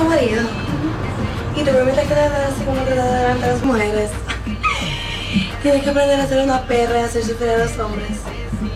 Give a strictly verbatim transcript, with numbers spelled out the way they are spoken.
marido. Y te permites que te traten así como te tratan delante de las mujeres. Tienes que aprender a ser una perra y hacer sufrir a los hombres.